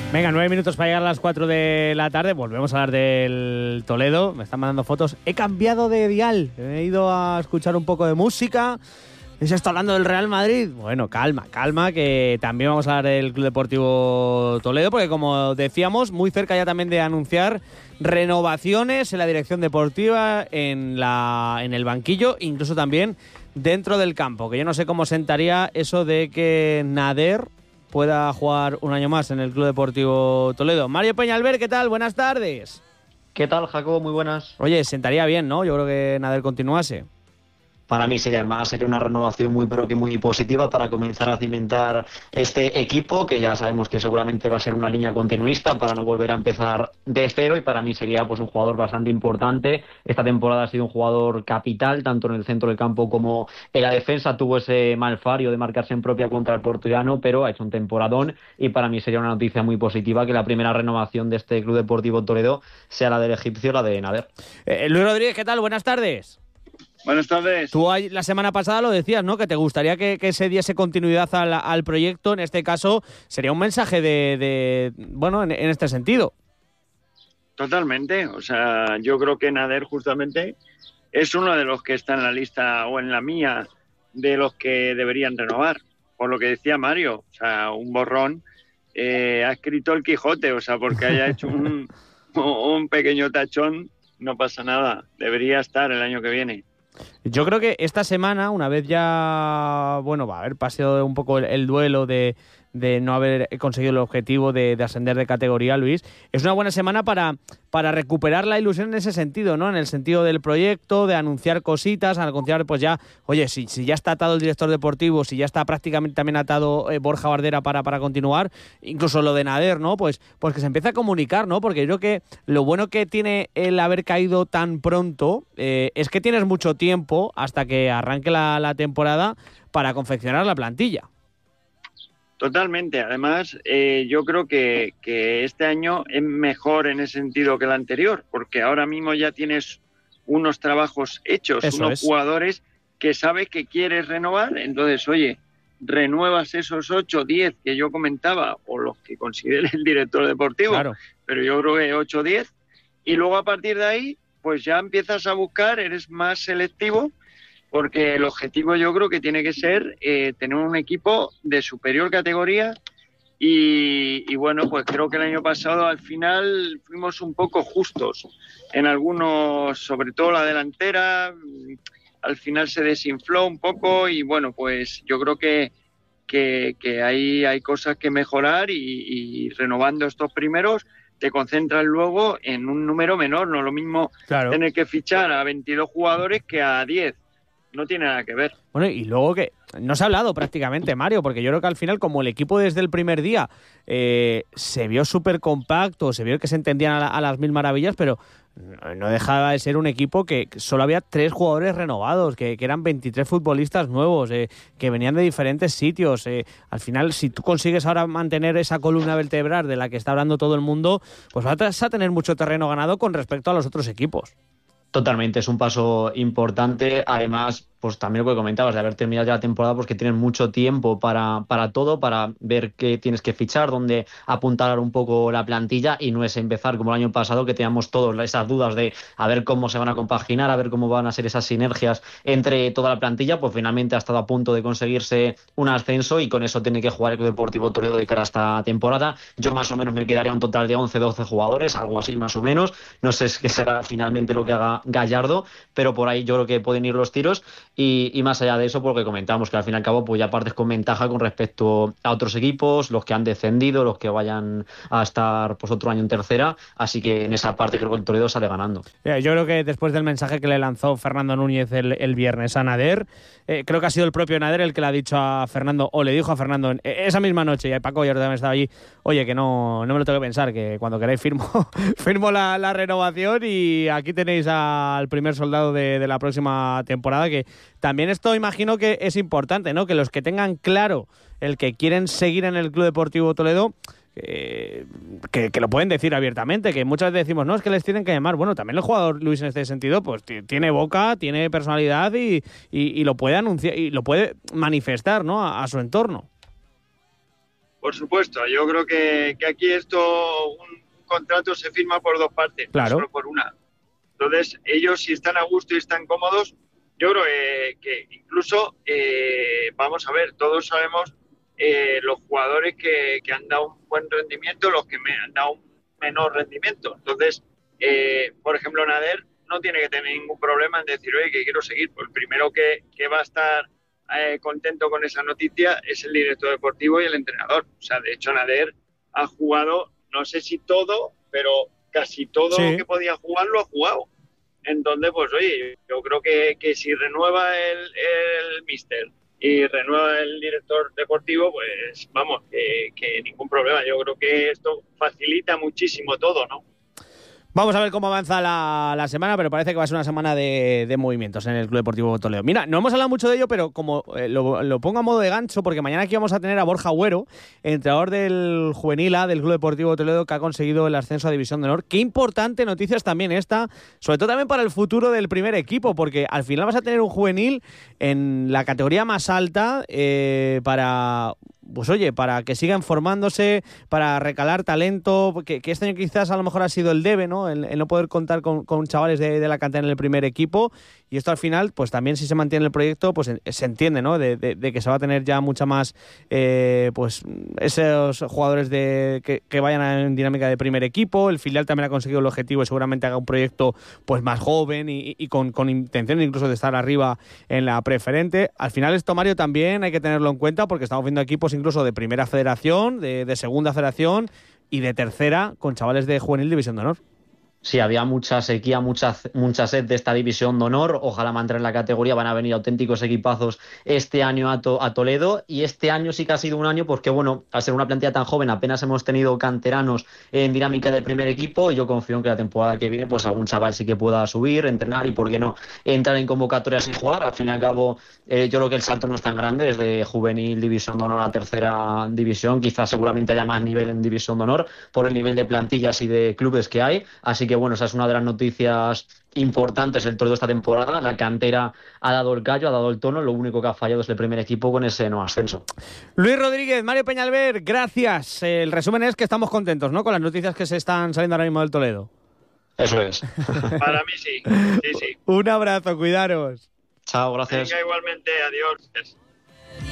Venga, 9 minutos para llegar a las 4 de la tarde. Volvemos a hablar del Toledo. Me están mandando fotos. He cambiado de dial. He ido a escuchar un poco de música. ¿Se está hablando del Real Madrid? Bueno, calma, que también vamos a hablar del Club Deportivo Toledo, porque como decíamos, muy cerca ya también de anunciar renovaciones en la dirección deportiva, en el banquillo, incluso también dentro del campo, que yo no sé cómo sentaría eso de que Nader pueda jugar un año más en el Club Deportivo Toledo. Mario Peñalver, ¿qué tal? Buenas tardes. ¿Qué tal, Jacobo? Muy buenas. Oye, sentaría bien, ¿no? Yo creo que Nader continuase. Para mí sería una renovación muy pero que muy positiva para comenzar a cimentar este equipo, que ya sabemos que seguramente va a ser una línea continuista para no volver a empezar de cero, y para mí sería pues un jugador bastante importante. Esta temporada ha sido un jugador capital, tanto en el centro del campo como en la defensa. Tuvo ese malfario de marcarse en propia contra el Portullano, pero ha hecho un temporadón, y para mí sería una noticia muy positiva que la primera renovación de este Club Deportivo Toledo sea la del egipcio, la de Nader. Luis Rodríguez, ¿qué tal? Buenas tardes. Buenas tardes. Tú la semana pasada lo decías, ¿no? Que te gustaría que se diese continuidad al proyecto. En este caso, sería un mensaje bueno, en este sentido. Totalmente. O sea, yo creo que Nader justamente es uno de los que está en la lista, o en la mía, de los que deberían renovar. Por lo que decía Mario, o sea, un borrón. Ha escrito el Quijote, o sea, porque haya hecho un pequeño tachón, no pasa nada. Debería estar el año que viene. Yo creo que esta semana, una vez ya, bueno, va a haber pasado un poco el duelo de no haber conseguido el objetivo de ascender de categoría, Luis, es una buena semana para recuperar la ilusión en ese sentido, ¿no? En el sentido del proyecto, de anunciar cositas, anunciar pues ya, oye, si ya está atado el director deportivo, si ya está prácticamente también atado Borja Bardera para continuar, incluso lo de Nader, ¿no? Pues que se empiece a comunicar, ¿no? Porque yo creo que lo bueno que tiene el haber caído tan pronto es que tienes mucho tiempo hasta que arranque la temporada para confeccionar la plantilla. Totalmente. Además, yo creo que este año es mejor en ese sentido que el anterior, porque ahora mismo ya tienes unos trabajos hechos, jugadores que sabes que quieres renovar. Entonces, oye, renuevas esos 8, 10 que yo comentaba, o los que considere el director deportivo, claro. Pero yo creo que 8, 10, y luego a partir de ahí, pues ya empiezas a buscar, eres más selectivo, porque el objetivo yo creo que tiene que ser tener un equipo de superior categoría, y bueno, pues creo que el año pasado al final fuimos un poco justos en algunos, sobre todo la delantera, al final se desinfló un poco, y bueno, pues yo creo que hay cosas que mejorar, y renovando estos primeros te concentras luego en un número menor. No es lo mismo tener que fichar a 22 jugadores que a 10. No tiene nada que ver. Bueno, y luego que no se ha hablado prácticamente, Mario, porque yo creo que al final, como el equipo desde el primer día se vio súper compacto, se vio que se entendían a las mil maravillas, pero no dejaba de ser un equipo que solo había 3 jugadores renovados, que eran 23 futbolistas nuevos, que venían de diferentes sitios. Al final, si tú consigues ahora mantener esa columna vertebral de la que está hablando todo el mundo, pues vas a tener mucho terreno ganado con respecto a los otros equipos. Totalmente, es un paso importante. Además, pues también lo que comentabas, de haber terminado ya la temporada, pues que tienes mucho tiempo para todo, para ver qué tienes que fichar, dónde apuntar un poco la plantilla, y no es empezar como el año pasado, que teníamos todas esas dudas de a ver cómo se van a compaginar, a ver cómo van a ser esas sinergias entre toda la plantilla. Pues finalmente ha estado a punto de conseguirse un ascenso, y con eso tiene que jugar el Club Deportivo Toledo de cara a esta temporada. Yo más o menos me quedaría un total de 11-12 jugadores, algo así más o menos. No sé qué será finalmente lo que haga Gallardo, pero por ahí yo creo que pueden ir los tiros. Y más allá de eso, porque comentamos que al fin y al cabo pues ya partes con ventaja con respecto a otros equipos, los que han descendido, los que vayan a estar pues otro año en tercera, así que en esa parte creo que el Toledo sale ganando. Yo creo que después del mensaje que le lanzó Fernando Núñez el viernes a Nader, creo que ha sido el propio Nader el que le ha dicho a Fernando, o le dijo a Fernando esa misma noche, y Paco ya también estaba allí, oye, que no me lo tengo que pensar, que cuando queráis firmo la renovación, y aquí tenéis al primer soldado de la próxima temporada, que también esto imagino que es importante, ¿no? Que los que tengan claro el que quieren seguir en el Club Deportivo Toledo, que lo pueden decir abiertamente, que muchas veces decimos, no, es que les tienen que llamar. Bueno, también el jugador, Luis, en este sentido, pues tiene boca, tiene personalidad, y lo puede anunciar y lo puede manifestar, ¿no? a su entorno. Por supuesto, yo creo que aquí un contrato se firma por dos partes, claro, no solo por una. Entonces, ellos si están a gusto y están cómodos, yo creo que incluso, vamos a ver, todos sabemos los jugadores que han dado un buen rendimiento, los que han dado un menor rendimiento. Entonces, por ejemplo, Nader no tiene que tener ningún problema en decir, oye, que quiero seguir. Pues el primero que va a estar contento con esa noticia es el director deportivo y el entrenador. O sea, de hecho, Nader ha jugado, no sé si todo, pero casi todo lo que podía jugar lo ha jugado. Entonces, pues oye, yo creo que si renueva el míster y renueva el director deportivo, pues vamos, que ningún problema. Yo creo que esto facilita muchísimo todo, ¿no? Vamos a ver cómo avanza la semana, pero parece que va a ser una semana de movimientos en el Club Deportivo Toledo. Mira, no hemos hablado mucho de ello, pero como lo pongo a modo de gancho, porque mañana aquí vamos a tener a Borja Agüero, entrenador del Juvenil A del Club Deportivo Toledo, que ha conseguido el ascenso a División de Honor. Qué importante noticias también esta, sobre todo también para el futuro del primer equipo, porque al final vas a tener un juvenil en la categoría más alta para... Pues oye, para que sigan formándose, para recalar talento, que este año quizás a lo mejor ha sido el debe, ¿no? El no poder contar con chavales de la cantera en el primer equipo, y esto al final, pues también si se mantiene el proyecto, pues se entiende, ¿no? De que se va a tener ya mucha más, pues esos jugadores que vayan en dinámica de primer equipo. El filial también ha conseguido el objetivo y seguramente haga un proyecto pues más joven y con intención incluso de estar arriba en la preferente. Al final esto, Mario, también hay que tenerlo en cuenta porque estamos viendo equipos incluso de primera federación, de segunda federación y de tercera con chavales de juvenil División de Honor. Sí, había mucha sequía, mucha sed de esta división de honor. Ojalá mantener la categoría. Van a venir auténticos equipazos este año a Toledo. Y este año sí que ha sido un año porque, bueno, al ser una plantilla tan joven, apenas hemos tenido canteranos en dinámica del primer equipo. Y yo confío en que la temporada que viene, pues algún chaval sí que pueda subir, entrenar y, por qué no, entrar en convocatorias y jugar. Al fin y al cabo, yo creo que el salto no es tan grande desde juvenil división de honor a tercera división. Quizás seguramente haya más nivel en división de honor por el nivel de plantillas y de clubes que hay. Así que bueno, esa es una de las noticias importantes del Toledo esta temporada. La cantera ha dado el callo, ha dado el tono. Lo único que ha fallado es el primer equipo con ese no ascenso. Luis Rodríguez, Mario Peñalver, gracias. El resumen es que estamos contentos, ¿no?, con las noticias que se están saliendo ahora mismo del Toledo. Eso es. Para mí sí, sí. Un abrazo, cuidaros. Chao, gracias. Venga, igualmente, adiós.